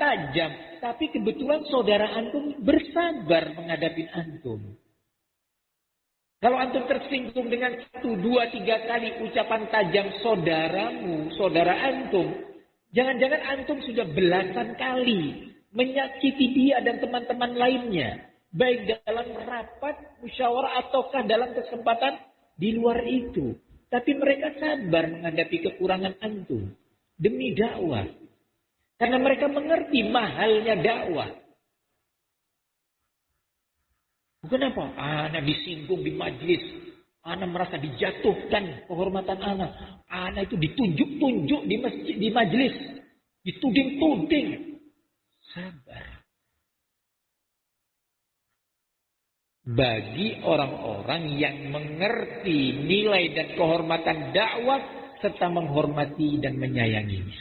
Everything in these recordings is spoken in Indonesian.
tajam. Tapi kebetulan saudara antum bersabar menghadapi antum. Kalau antum tersinggung dengan 1, 2, 3 kali ucapan tajam saudaramu, saudara antum, jangan-jangan antum sudah belasan kali menyakiti dia dan teman-teman lainnya. Baik dalam rapat, musyawarah, ataukah dalam kesempatan di luar itu. Tapi mereka sabar menghadapi kekurangan antum. Demi dakwah. Karena mereka mengerti mahalnya dakwah. Bukan apa? Anak disinggung di majlis. Anak merasa dijatuhkan kehormatan anak. Anak itu ditunjuk-tunjuk di masjid, di majlis. Dituding-tuding. Sabar. Bagi orang-orang yang mengerti nilai dan kehormatan dakwah serta menghormati dan menyayanginya.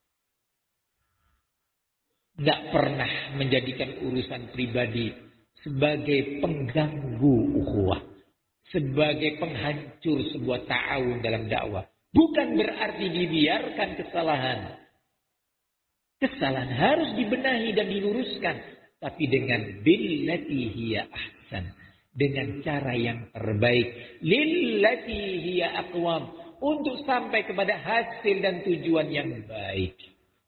Nggak pernah menjadikan urusan pribadi sebagai pengganggu ukhuwah, sebagai penghancur sebuah ta'awun dalam dakwah. Bukan berarti dibiarkan kesalahan. Kesalahan harus dibenahi dan diluruskan, tapi dengan billati hiya ahsan, dengan cara yang terbaik, lillati hiya aqwam, untuk sampai kepada hasil dan tujuan yang baik.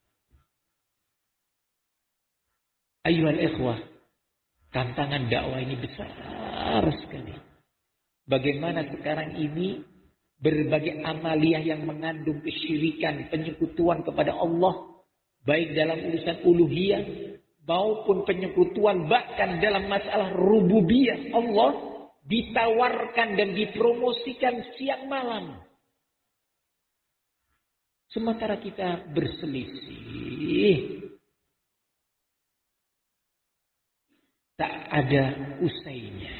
Ayyuhal ikhwah, tantangan dakwah ini besar sekali. Bagaimana sekarang ini berbagai amaliyah yang mengandung kesyirikan, penyekutuan kepada Allah, baik dalam urusan uluhiyah maupun penyekutuan bahkan dalam masalah rububiyah Allah, ditawarkan dan dipromosikan siang malam. Sementara kita berselisih, tak ada usainya.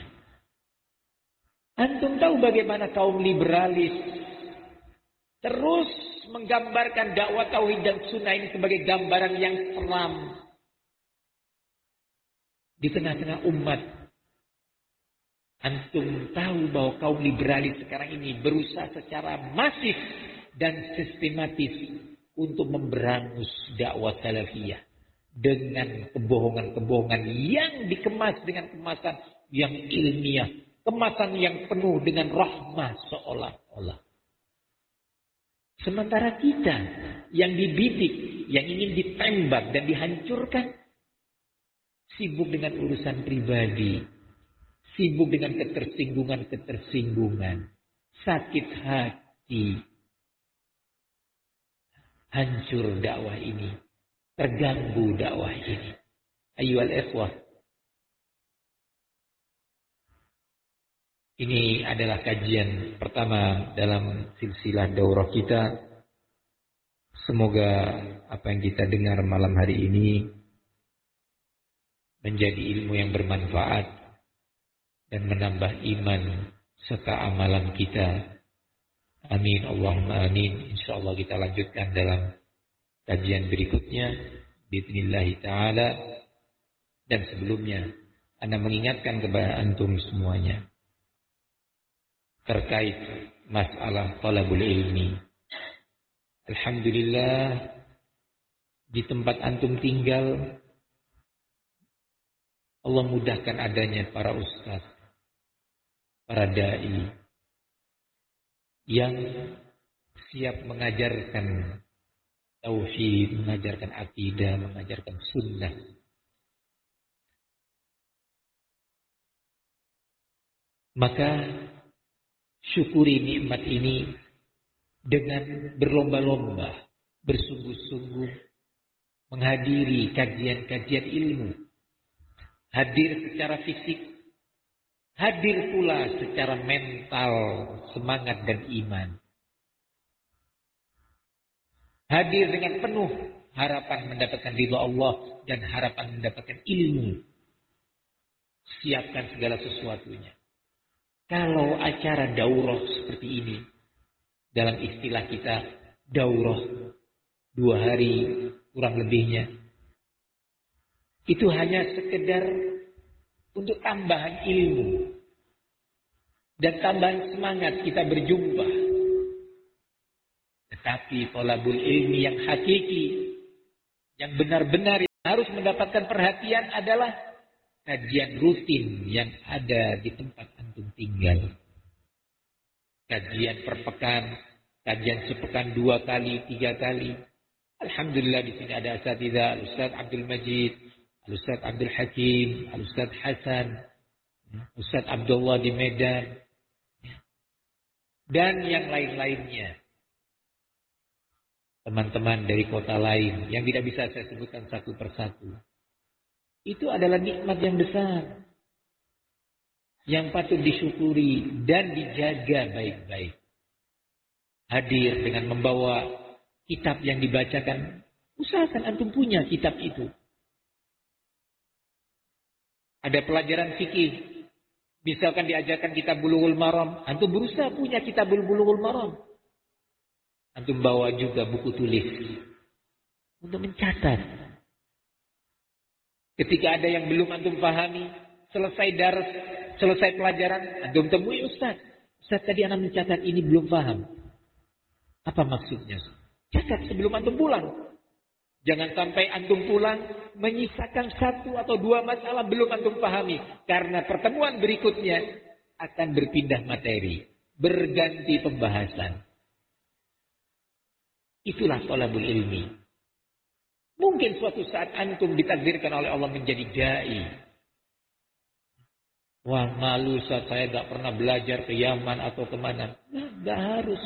Antum tahu bagaimana kaum liberalis terus menggambarkan dakwah tauhid dan sunnah ini sebagai gambaran yang seram di tengah-tengah umat. Antum tahu bahwa kaum liberalis sekarang ini berusaha secara masif dan sistematis untuk memberangus dakwah salafiyah dengan kebohongan-kebohongan yang dikemas dengan kemasan yang ilmiah, kemasan yang penuh dengan rahmah seolah-olah. Sementara kita yang dididik, yang ingin ditembak dan dihancurkan, sibuk dengan urusan pribadi, sibuk dengan ketersinggungan-ketersinggungan, sakit hati, hancur dakwah ini, terganggu dakwah ini. Ayyuhal ikhwah, ini adalah kajian pertama dalam silsilah daurah kita. Semoga apa yang kita dengar malam hari ini menjadi ilmu yang bermanfaat dan menambah iman serta amalan kita. Amin, Allahumma amin. InsyaAllah kita lanjutkan dalam kajian berikutnya. Bismillah ta'ala. Dan sebelumnya, Anda mengingatkan kepada antum semuanya terkait masalah talabul ilmi. Alhamdulillah, di tempat antum tinggal, Allah mudahkan adanya para ustaz, para da'i, yang siap mengajarkan tauhid, mengajarkan akidah, mengajarkan sunnah. Maka syukuri nikmat ini dengan berlomba-lomba, bersungguh-sungguh menghadiri kajian-kajian ilmu. Hadir secara fisik, hadir pula secara mental, semangat dan iman. Hadir dengan penuh harapan mendapatkan ridha Allah dan harapan mendapatkan ilmu. Siapkan segala sesuatunya. Kalau acara daurah seperti ini, dalam istilah kita daurah 2 hari kurang lebihnya, itu hanya sekedar untuk tambahan ilmu dan tambahan semangat kita berjumpa. Tetapi thalabul ilmi yang hakiki, yang benar-benar harus mendapatkan perhatian adalah kajian rutin yang ada di tempat antum tinggal. Kajian per pekan, kajian sepekan 2 kali, 3 kali. Alhamdulillah di sini ada asatidzah, Al-Ustaz Abdul Majid, Al-Ustaz Abdul Hakim, Al-Ustaz Hasan, Ustaz Abdullah di Medan, dan yang lain-lainnya. Teman-teman dari kota lain yang tidak bisa saya sebutkan satu persatu. Itu adalah nikmat yang besar yang patut disyukuri dan dijaga baik-baik. Hadir dengan membawa kitab yang dibacakan, usahakan antum punya kitab itu. Ada pelajaran fikih, misalkan diajarkan kitab Bulughul Maram, antum berusaha punya kitab Bulughul Maram. Antum bawa juga buku tulis untuk mencatat. Ketika ada yang belum antum pahami, selesai dars, selesai pelajaran, antum temui Ustaz. Ustaz, tadi anak mencatat ini belum paham. Apa maksudnya? Catat sebelum antum pulang. Jangan sampai antum pulang menyisakan 1 atau 2 masalah belum antum pahami. Karena pertemuan berikutnya akan berpindah materi, berganti pembahasan. Itulah thalabul ilmi. Mungkin suatu saat antum ditakdirkan oleh Allah menjadi dai. Wah, malu saat saya gak pernah belajar ke Yaman atau kemana. Nah, gak harus.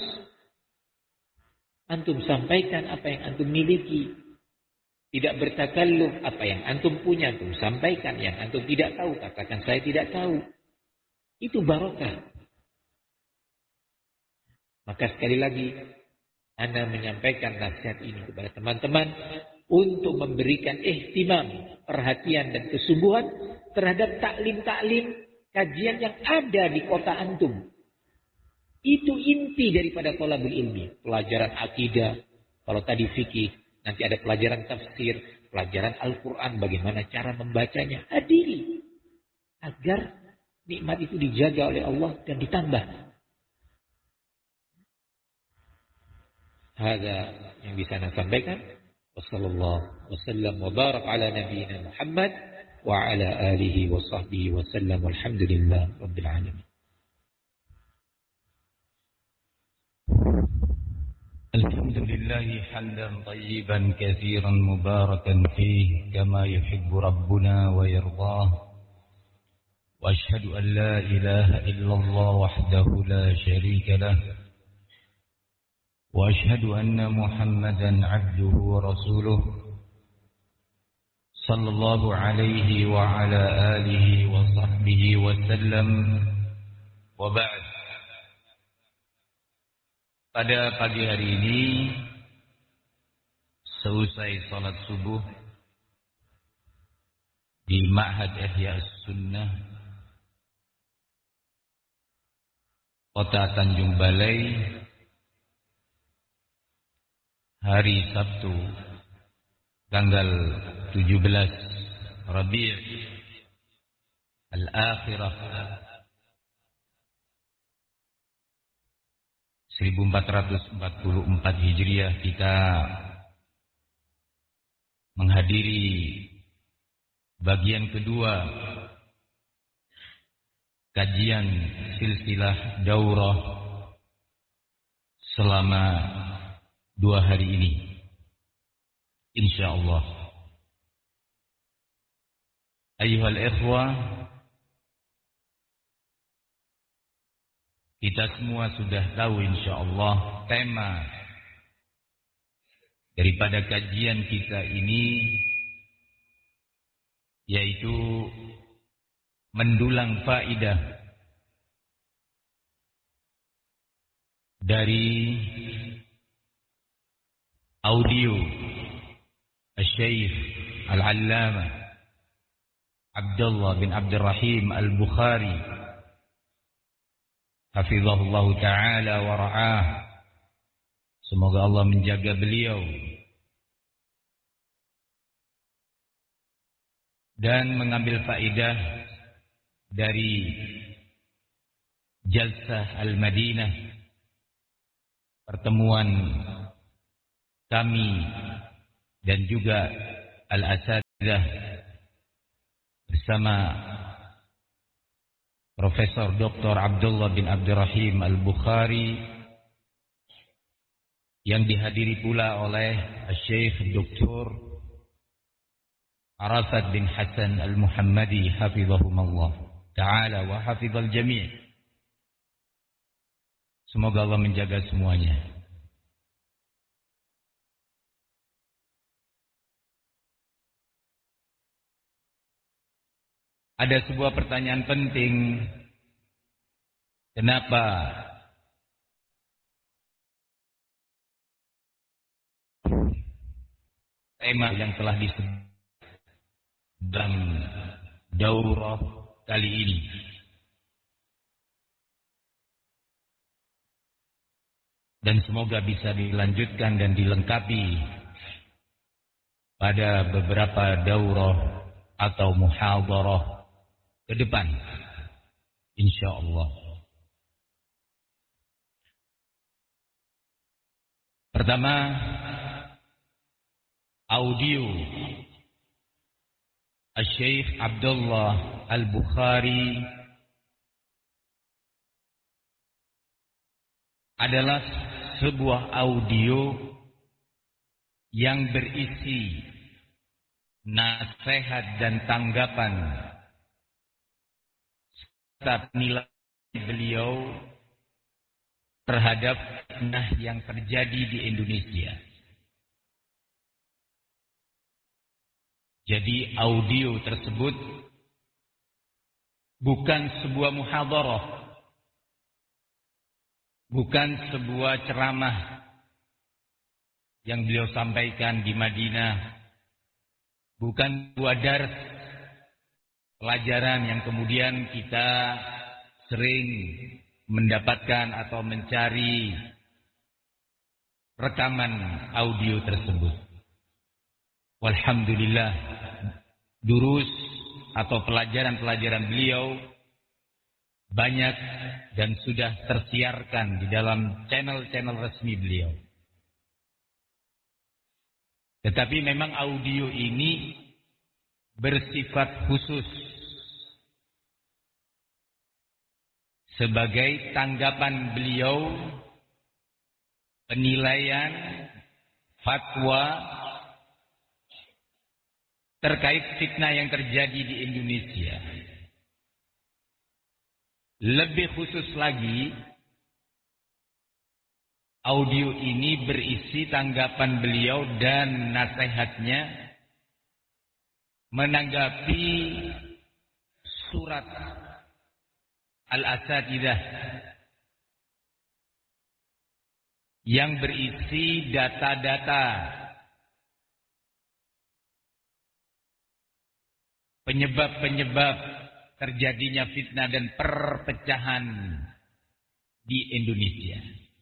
Antum sampaikan apa yang antum miliki. Tidak bertakalluf, apa yang antum punya antum sampaikan. Yang antum tidak tahu, katakan saya tidak tahu. Itu barokah. Maka sekali lagi, Anda menyampaikan nasihat ini kepada teman-teman untuk memberikan ihtimam, perhatian dan kesungguhan terhadap taklim-taklim kajian yang ada di kota antum. Itu inti daripada thalabul ilmi. Pelajaran akidah, kalau tadi fikih, nanti ada pelajaran tafsir, pelajaran Al-Quran, bagaimana cara membacanya. Hadiri agar nikmat itu dijaga oleh Allah dan ditambah. Hada yang bisa saya sampaikan. Wassallallahu wasallam wa barak ala nabiyyina Muhammad wa ala alihi wa sahbihi wa sallam. Walhamdulillah rabbil alamin. Alhamdulillah hamdan tayyiban katsiran mubarakan fihi kama yuhibbu rabbuna wa yardah. Wa ashhadu an la ilaha illallah wahdahu la syarika lah. وأشهد أن محمدا عبده ورسوله صلى الله عليه وعلى آله وصحبه وسلم وبعد. Pada pagi hari ini seusai salat subuh di Ma'had Ihya Sunnah Kota Tanjung Balai, hari Sabtu tanggal 17 Rabi' Al-Akhirah 1444 Hijriah, kita menghadiri bagian kedua kajian silsilah daurah selama 2 hari ini, insyaallah. Ayyuhal ikhwah, kita semua sudah tahu insyaallah tema daripada kajian kita ini, yaitu mendulang faidah dari audio Al-Syeikh Al-Allamah Abdullah bin Abdurrahim Al-Bukhari hafizahullah ta'ala wa ra'ah. Semoga Allah menjaga beliau dan mengambil faidah dari Jalsah Al-Madinah, pertemuan kami dan juga al-asad bersama Profesor Dr. Abdullah bin Abdurrahim Al-Bukhari yang dihadiri pula oleh Syekh Dr. Arafat bin Hasan Al-Muhammadi hafizahumullah ta'ala wa hafizal jami'. Semoga Allah menjaga semuanya. Ada sebuah pertanyaan penting. Kenapa tema yang telah disebut dalam daurah kali ini? Dan semoga bisa dilanjutkan dan dilengkapi pada beberapa daurah atau muhadharah ke depan, insyaallah. Pertama, audio Syekh Abdullah Al-Bukhari adalah sebuah audio yang berisi nasihat dan tanggapan serta nilai beliau terhadap fitnah yang terjadi di Indonesia. Jadi audio tersebut bukan sebuah muhadharah, bukan sebuah ceramah yang beliau sampaikan di Madinah, bukan sebuah dars pelajaran yang kemudian kita sering mendapatkan atau mencari rekaman audio tersebut. Walhamdulillah, durus atau pelajaran-pelajaran beliau banyak dan sudah tersiarkan di dalam channel-channel resmi beliau. Tetapi memang audio ini bersifat khusus sebagai tanggapan beliau, penilaian, fatwa terkait fitnah yang terjadi di Indonesia. Lebih khusus lagi, audio ini berisi tanggapan beliau dan nasihatnya menanggapi surat Al-Asatidzah yang berisi data-data penyebab-penyebab terjadinya fitnah dan perpecahan di Indonesia.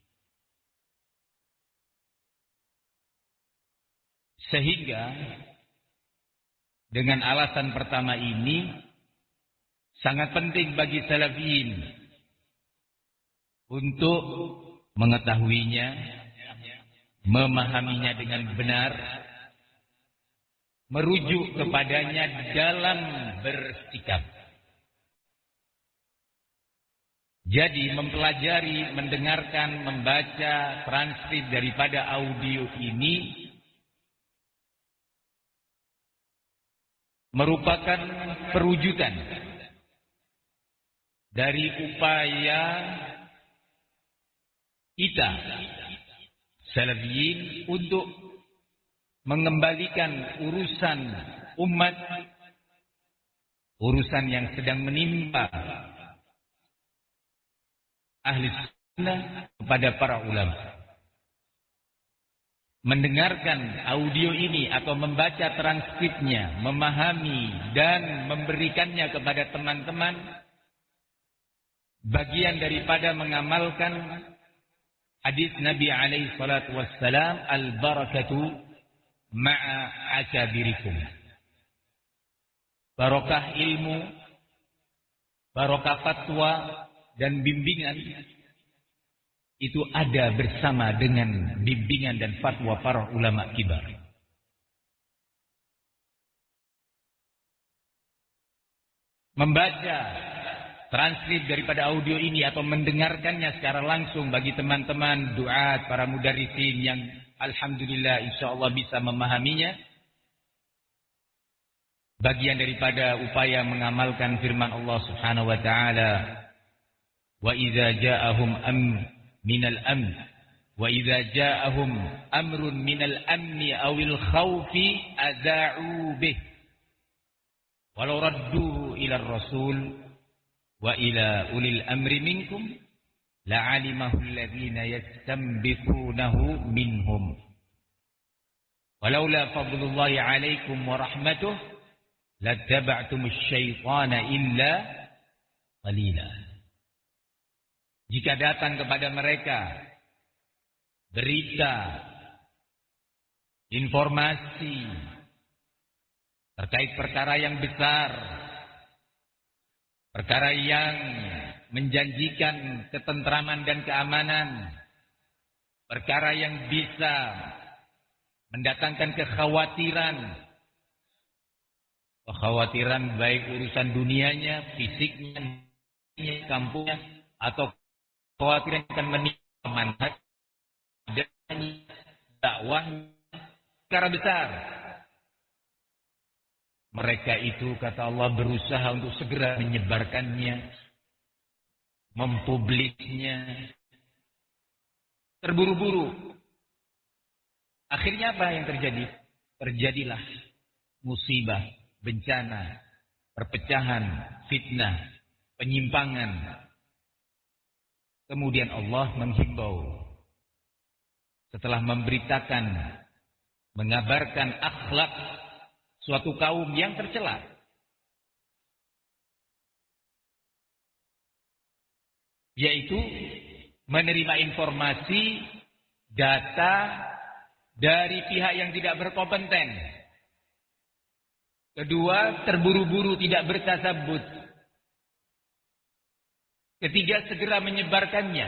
Sehingga dengan alasan pertama ini sangat penting bagi salafiyin untuk mengetahuinya, memahaminya dengan benar, merujuk kepadanya dalam bersikap. Jadi mempelajari, mendengarkan, membaca transkrip daripada audio ini merupakan perwujudan dari upaya kita salafiyin untuk mengembalikan urusan umat, urusan yang sedang menimpa ahli sunnah kepada para ulama. Mendengarkan audio ini atau membaca transkripnya, memahami dan memberikannya kepada teman-teman, bagian daripada mengamalkan hadis Nabi alaihi salatu wassalam, al-barakatu ma'a akabirikum. Barokah ilmu, barokah fatwa dan bimbingan itu ada bersama dengan bimbingan dan fatwa para ulama kibar. membaca transkrip daripada audio ini atau mendengarkannya secara langsung bagi teman-teman duat, para mudarrisin yang alhamdulillah insyaallah bisa memahaminya, bagian daripada upaya mengamalkan firman Allah Subhanahu wa taala, wa idza ja'ahum minal amn wa idza ja'ahum amrun minal amni awil khaufi adza'u bih walau radduhu ila rasul wa ila ulil amri minkum la'alimahu alladhina yastanbitunahu minhum walaula fadlullahi 'alaikum wa rahmatuh lattaba'tumus syaitana illa qalila. Jika datang kepada mereka berita, informasi terkait perkara yang besar, perkara yang menjanjikan ketentraman dan keamanan, perkara yang bisa mendatangkan kekhawatiran baik urusan dunianya, fisiknya, kampungnya, atau kekhawatiran akan menimpa manhaj dan dakwah perkara besar. Mereka itu, kata Allah, berusaha untuk segera menyebarkannya, mempubliknya, terburu-buru. Akhirnya apa yang terjadi? Terjadilah musibah, bencana, perpecahan, fitnah, penyimpangan. Kemudian Allah menghimbau setelah memberitakan, mengabarkan akhlak suatu kaum yang tercela, yaitu menerima informasi, data dari pihak yang tidak berkompeten. Kedua, terburu-buru, tidak bertasabut. Ketiga, segera menyebarkannya.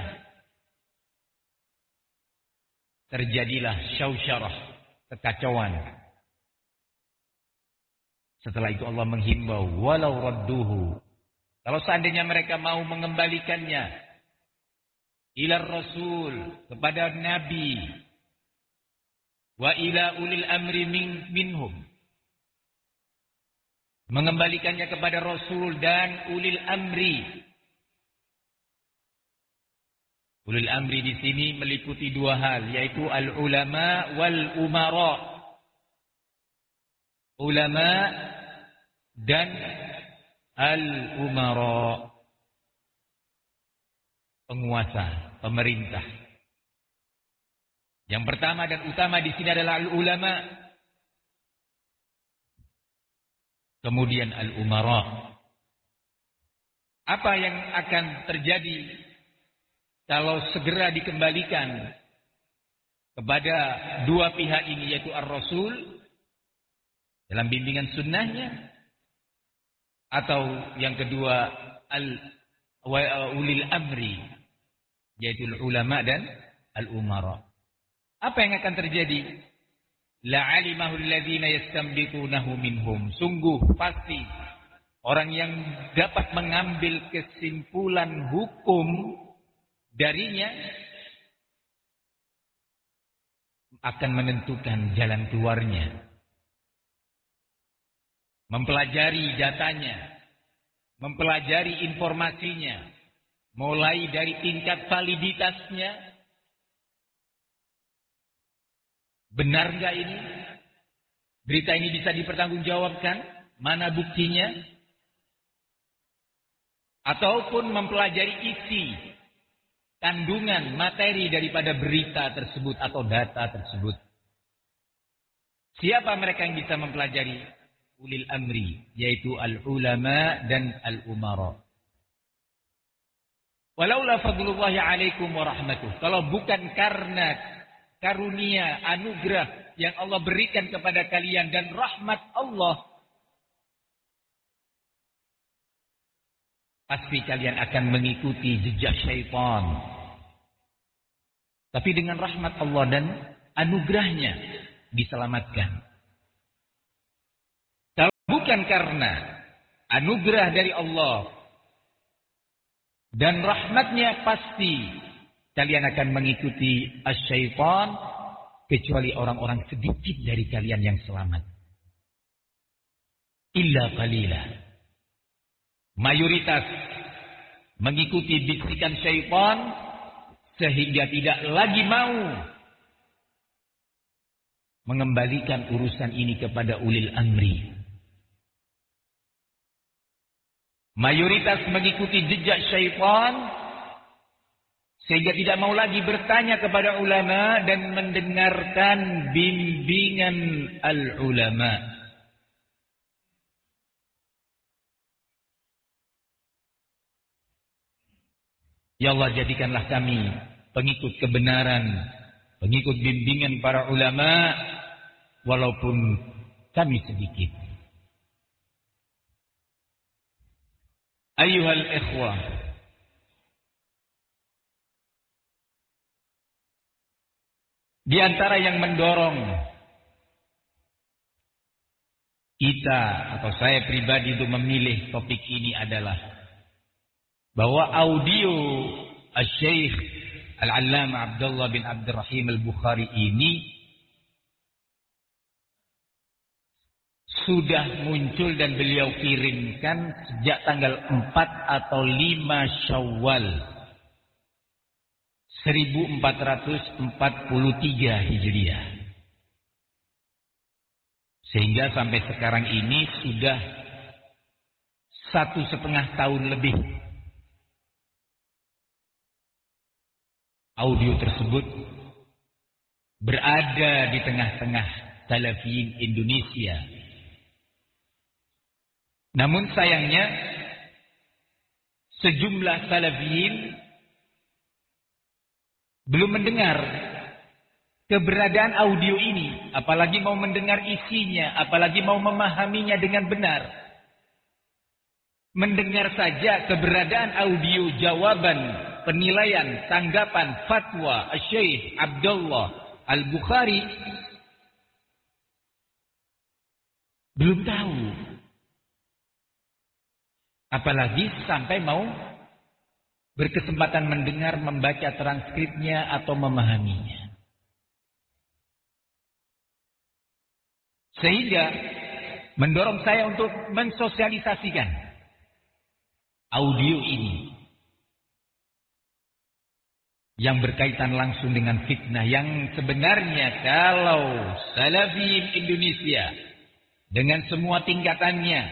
Terjadilah syausyarah, kekacauan. Setelah itu Allah menghimbau, walau radduhu, kalau seandainya mereka mau mengembalikannya ila Rasul, kepada Nabi, wa ila ulil amri minhum, mengembalikannya kepada Rasul dan ulil amri. Ulil amri di sini meliputi dua hal, yaitu al-ulama wal umara. Ulama dan al-umara, penguasa, pemerintah. Yang pertama dan utama di sini adalah al-ulama. Kemudian al-umara. Apa yang akan terjadi kalau segera dikembalikan kepada dua pihak ini, yaitu ar-Rasul dalam bimbingan sunnahnya, atau yang kedua ulil amri, yaitu ulama dan al-umara. Apa yang akan terjadi? La'alimahu alladhina yastanbitunahu minhum. Sungguh pasti orang yang dapat mengambil kesimpulan hukum darinya akan menentukan jalan keluarnya. Mempelajari datanya, mempelajari informasinya, mulai dari tingkat validitasnya, benar nggak ini? Berita ini bisa dipertanggungjawabkan? Mana buktinya? Ataupun mempelajari isi, kandungan, materi daripada berita tersebut atau data tersebut. Siapa mereka yang bisa mempelajari? Ulil amri, yaitu al-ulama dan al-umara. Walaula fadlullahi alaikum wa rahmatuh. Kalau bukan karena karunia, anugerah yang Allah berikan kepada kalian dan rahmat Allah, pasti kalian akan mengikuti jejak syaitan. Tapi dengan rahmat Allah dan anugerahnya diselamatkan. Kalau bukan karena anugerah dari Allah dan rahmatnya, pasti kalian akan mengikuti asyaitan, kecuali orang-orang sedikit dari kalian yang selamat. Illa qalila. Mayoritas mengikuti bisikan syaitan sehingga tidak lagi mau mengembalikan urusan ini kepada ulil amri. Mayoritas mengikuti jejak syaitan sehingga tidak mau lagi bertanya kepada ulama dan mendengarkan bimbingan al-ulama. Ya Allah, jadikanlah kami pengikut kebenaran, pengikut bimbingan para ulama, walaupun kami sedikit. Ayyuhal ikhwah, di antara yang mendorong kita atau saya pribadi untuk memilih topik ini adalah bahwa audio Asy-Syaikh Al-Allamah Abdullah bin Abdurrahim Al-Bukhari ini sudah muncul dan beliau kirimkan sejak tanggal 4 atau 5 Syawal 1443 Hijriah. Sehingga sampai sekarang ini sudah 1,5 tahun lebih audio tersebut berada di tengah-tengah salafiyin Indonesia. Namun sayangnya sejumlah salafiyin belum mendengar keberadaan audio ini, apalagi mau mendengar isinya, apalagi mau memahaminya dengan benar. Mendengar saja keberadaan audio jawaban, penilaian, tanggapan, fatwa Asy-Syaikh Abdullah Al-Bukhari belum tahu. Apalagi sampai mau berkesempatan mendengar, membaca transkripnya atau memahaminya. Sehingga mendorong saya untuk mensosialisasikan audio ini yang berkaitan langsung dengan fitnah, yang sebenarnya kalau Salafiyin Indonesia dengan semua tingkatannya,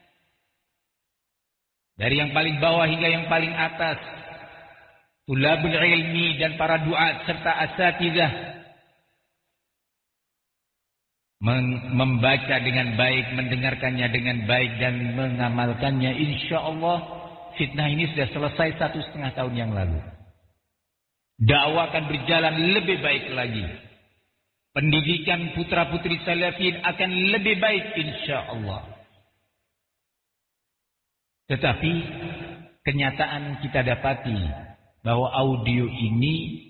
dari yang paling bawah hingga yang paling atas, tulabul ilmi dan para duat serta asatidzah, membaca dengan baik, mendengarkannya dengan baik dan mengamalkannya, insyaallah fitnah ini sudah selesai 1,5 tahun yang lalu. Dakwah akan berjalan lebih baik lagi. Pendidikan putra-putri salafin akan lebih baik insyaallah. Tetapi kenyataan kita dapati bahwa audio ini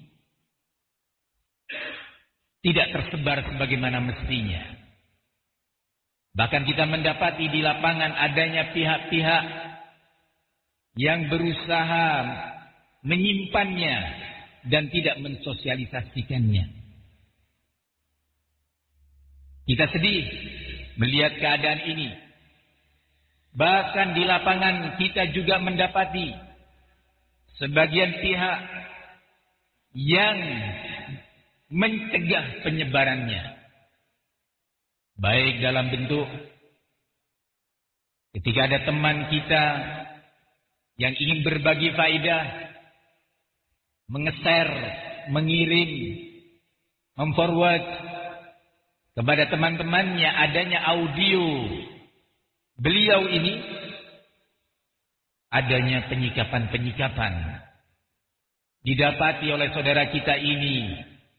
tidak tersebar sebagaimana mestinya. Bahkan kita mendapati di lapangan adanya pihak-pihak yang berusaha menyimpannya dan tidak mensosialisasikannya. Kita sedih melihat keadaan ini. Bahkan di lapangan kita juga mendapati sebagian pihak yang mencegah penyebarannya. Baik dalam bentuk ketika ada teman kita yang ingin berbagi faedah, menge-share, mengirim, memforward kepada teman-temannya adanya audio beliau ini, adanya penyikapan-penyikapan didapati oleh saudara kita ini,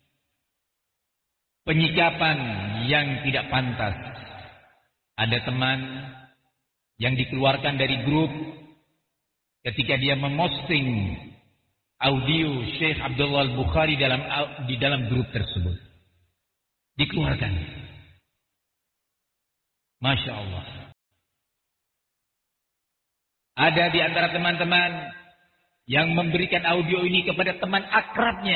penyikapan yang tidak pantas. Ada teman yang dikeluarkan dari grup ketika dia memosting audio Syekh Abdullah Al-Bukhari di dalam grup tersebut. Dikeluarkan. Masya Allah. Ada di antara teman-teman yang memberikan audio ini kepada teman akrabnya.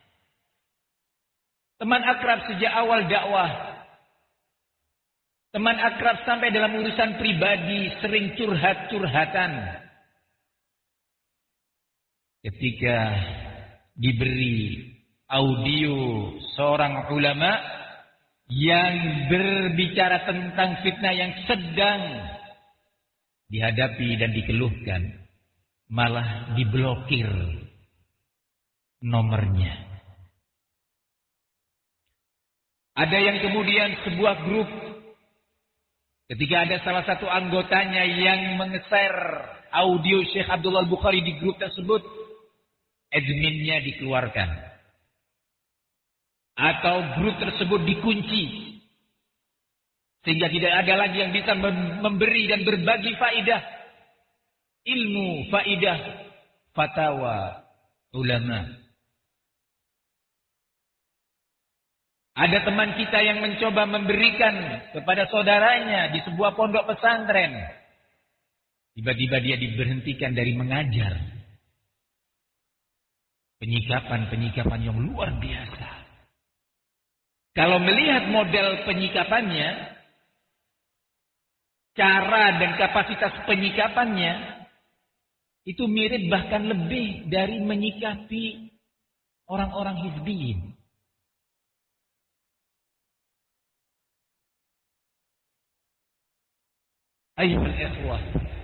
Teman akrab sejak awal dakwah. Teman akrab sampai dalam urusan pribadi sering curhat-curhatan. Ketika diberi audio seorang ulama yang berbicara tentang fitnah yang sedang dihadapi dan dikeluhkan, malah diblokir nomornya. Ada yang kemudian sebuah grup, ketika ada salah satu anggotanya yang menge-share audio Syekh Abdullah Al-Bukhari di grup tersebut, adminnya dikeluarkan. Atau grup tersebut dikunci. Sehingga tidak ada lagi yang bisa memberi dan berbagi faidah. Ilmu, faidah, fatwa, ulama. Ada teman kita yang mencoba memberikan kepada saudaranya di sebuah pondok pesantren. Tiba-tiba dia diberhentikan dari mengajar. Penyikapan-penyikapan yang luar biasa. Kalau melihat model penyikapannya, cara dan kapasitas penyikapannya, itu mirip bahkan lebih dari menyikapi orang-orang hizbiyin. Ayyuhal ikhwah.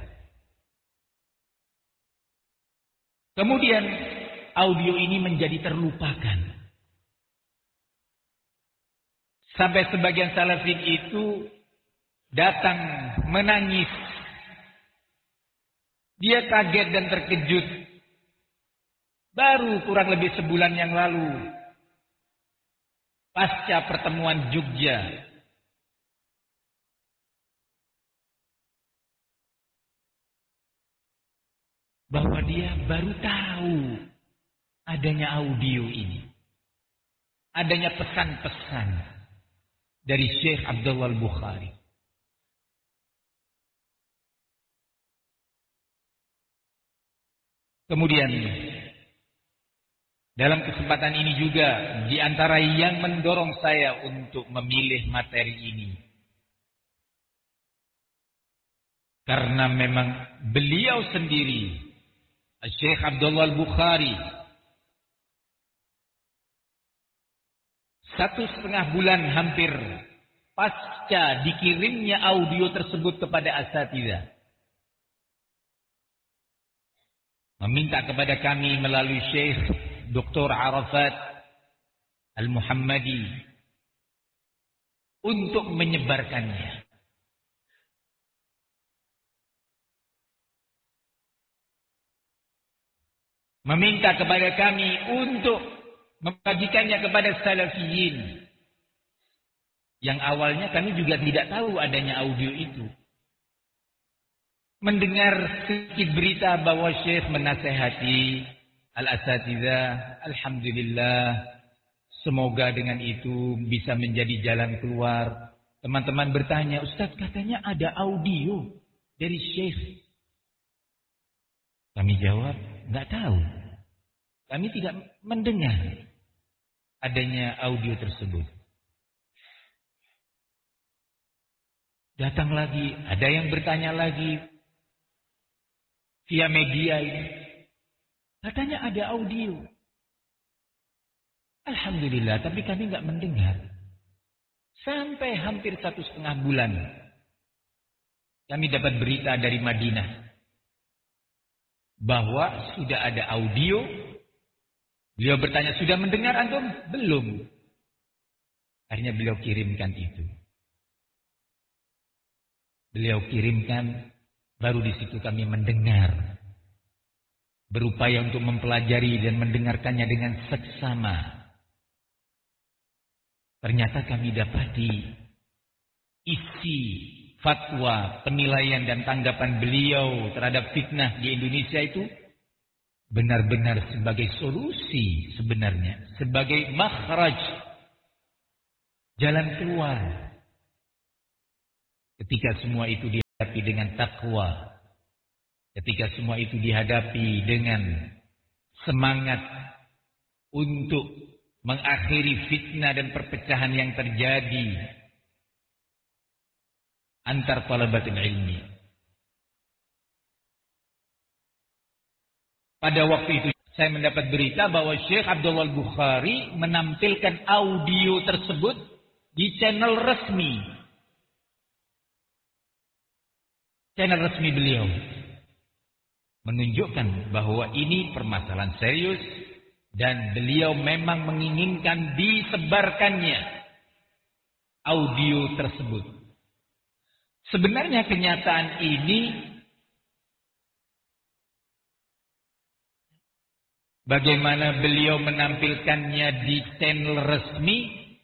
Kemudian audio ini menjadi terlupakan. Sampai sebagian salafin itu datang menangis. Dia kaget dan terkejut. Baru kurang lebih sebulan yang lalu, pasca pertemuan Jogja, bahwa dia baru tahu adanya audio ini. Adanya pesan-pesan dari Syekh Abdullah Al-Bukhari. Kemudian dalam kesempatan ini juga di antara yang mendorong saya untuk memilih materi ini, karena memang beliau sendiri, Syekh Abdullah Al-Bukhari, 1,5 bulan hampir pasca dikirimnya audio tersebut kepada asatidzah, meminta kepada kami melalui Syekh Dr. Arafat Al-Muhammadi untuk menyebarkannya. Meminta kepada kami untuk membagikannya kepada salafiyin. Yang awalnya kami juga tidak tahu adanya audio itu. Mendengar sedikit berita bahwa Syekh menasehati al-asatidzah, alhamdulillah, semoga dengan itu bisa menjadi jalan keluar. Teman-teman bertanya, Ustaz katanya ada audio dari Syekh. Kami jawab, enggak tahu. Kami tidak mendengar adanya audio tersebut. Datang lagi, ada yang bertanya lagi via media ini. Katanya ada audio. Alhamdulillah, tapi kami enggak mendengar. Sampai hampir 1,5 bulan kami dapat berita dari Madinah bahwa sudah ada audio. Beliau bertanya, sudah mendengar antum? Belum. Akhirnya beliau kirimkan itu. Beliau kirimkan, baru di situ kami mendengar. Berupaya untuk mempelajari dan mendengarkannya dengan seksama. Ternyata kami dapati isi fatwa, penilaian dan tanggapan beliau terhadap fitnah di Indonesia itu benar-benar sebagai solusi sebenarnya, sebagai makhraj, jalan keluar. Ketika semua itu dihadapi dengan takwa, Ketika semua itu dihadapi dengan semangat untuk mengakhiri fitnah dan perpecahan yang terjadi antar talabatul ilmi. Pada waktu itu saya mendapat berita bahwa Syekh Abdullah Al-Bukhari menampilkan audio tersebut di channel resmi. Channel resmi beliau. Menunjukkan bahwa ini permasalahan serius dan beliau memang menginginkan disebarkannya audio tersebut. Sebenarnya kenyataan ini bagaimana beliau menampilkannya di channel resmi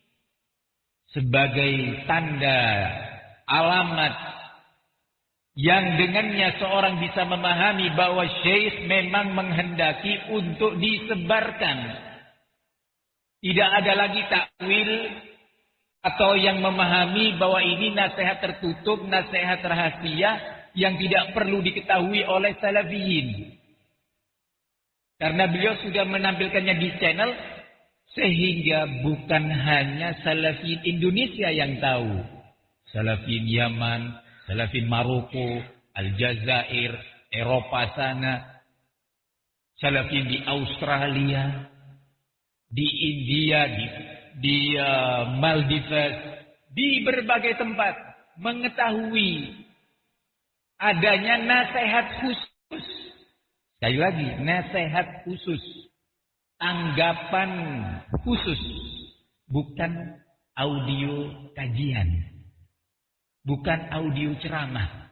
sebagai tanda alamat yang dengannya seorang bisa memahami bahwa Syekh memang menghendaki untuk disebarkan. Tidak ada lagi takwil atau yang memahami bahwa ini nasihat tertutup, nasihat rahasia yang tidak perlu diketahui oleh salafiyin. Karena beliau sudah menampilkannya di channel, sehingga bukan hanya salafiyin Indonesia yang tahu. Salafiyin Yaman, salafiyin Maroko, Aljazair, Eropa sana, salafiyin di Australia, di India, di Maldives, di berbagai tempat mengetahui adanya nasihat khusus. Sekali lagi, nasihat khusus, tanggapan khusus, bukan audio kajian, bukan audio ceramah.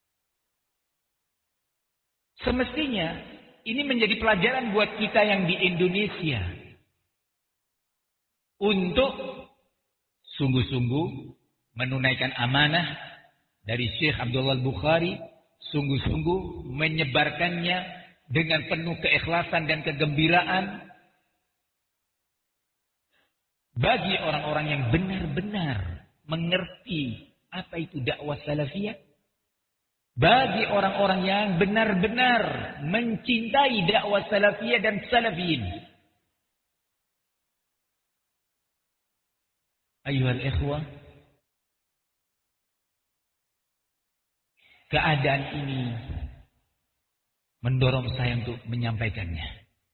Semestinya ini menjadi pelajaran buat kita yang di Indonesia untuk sungguh-sungguh menunaikan amanah dari Syekh Abdullah Al-Bukhari, sungguh-sungguh menyebarkannya dengan penuh keikhlasan dan kegembiraan bagi orang-orang yang benar-benar mengerti apa itu dakwah salafiyah, bagi orang-orang yang benar-benar mencintai dakwah salafiyah dan salafiyin. Ayuhal ikhwah, keadaan ini mendorong saya untuk menyampaikannya.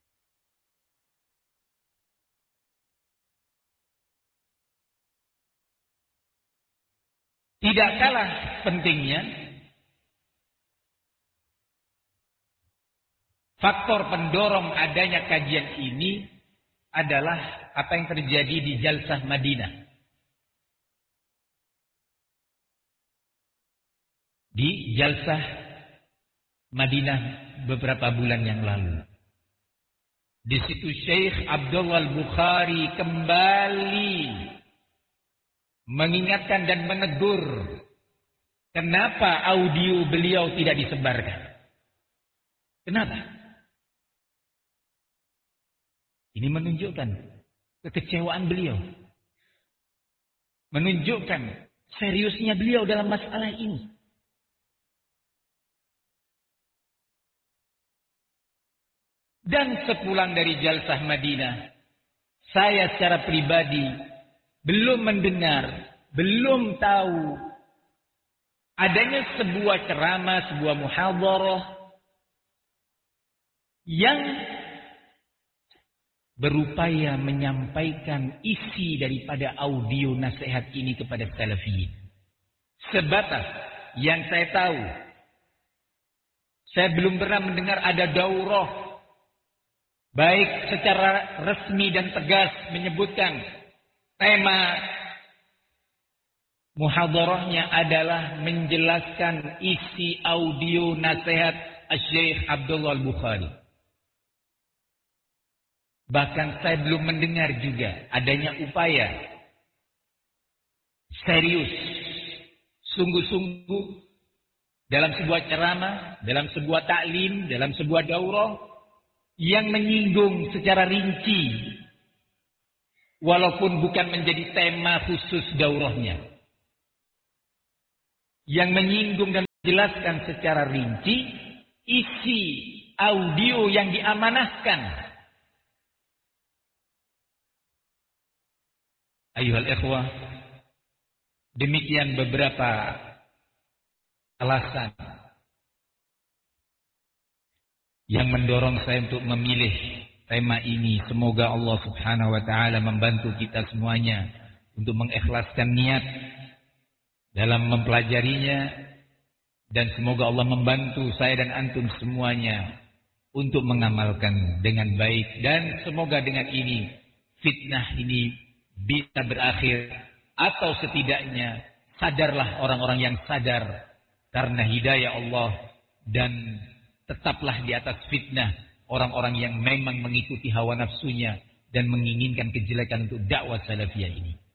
Tidak kalah pentingnya faktor pendorong adanya kajian ini adalah apa yang terjadi di Jalsah Madinah. Di Jalsah Madinah beberapa bulan yang lalu. Di situ Syekh Abdullah Al-Bukhari kembali mengingatkan dan menegur kenapa audio beliau tidak disebarkan. Kenapa? Ini menunjukkan kekecewaan beliau. Menunjukkan seriusnya beliau dalam masalah ini. Dan sepulang dari Jalsah Madinah, saya secara pribadi belum mendengar, belum tahu adanya sebuah ceramah, sebuah muhadharah yang berupaya menyampaikan isi daripada audio nasihat ini kepada salafiyin. Sebatas yang saya tahu, saya belum pernah mendengar ada daurah baik secara resmi dan tegas menyebutkan tema muhadharahnya adalah menjelaskan isi audio nasihat Syekh Abdullah Al-Bukhari. Bahkan saya belum mendengar juga adanya upaya serius, sungguh-sungguh dalam sebuah ceramah, dalam sebuah taklim, dalam sebuah daurah yang menyinggung secara rinci, walaupun bukan menjadi tema khusus daurahnya, yang menyinggung dan menjelaskan secara rinci isi audio yang diamanahkan. Ayuhal ikhwah, demikian beberapa alasan yang mendorong saya untuk memilih tema ini. Semoga Allah Subhanahu wa taala membantu kita semuanya untuk mengikhlaskan niat dalam mempelajarinya, dan semoga Allah membantu saya dan antum semuanya untuk mengamalkan dengan baik, dan semoga dengan ini fitnah ini bisa berakhir, atau setidaknya sadarlah orang-orang yang sadar karena hidayah Allah, dan tetaplah di atas fitnah orang-orang yang memang mengikuti hawa nafsunya dan menginginkan kejelekan untuk dakwah salafiyah ini.